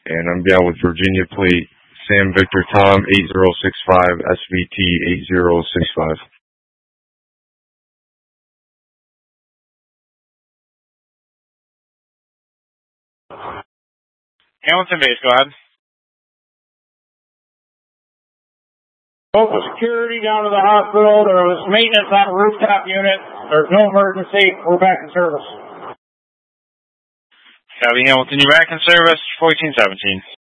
and I'm down with Virginia plate Sam Victor Tom 8065 SVT 8065. Hamilton base, go ahead. Local security down to the hospital. There was maintenance on a rooftop unit. There's no emergency. We're back in service. Copy, Hamilton. You're back in service. 1417.